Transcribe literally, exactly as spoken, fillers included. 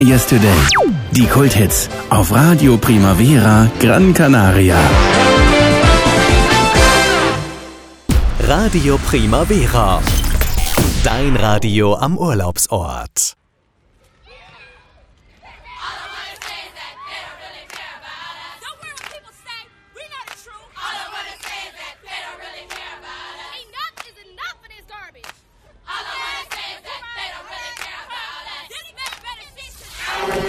Yesterday. Die Kulthits auf Radio Primavera Gran Canaria. Radio Primavera. Dein Radio am Urlaubsort.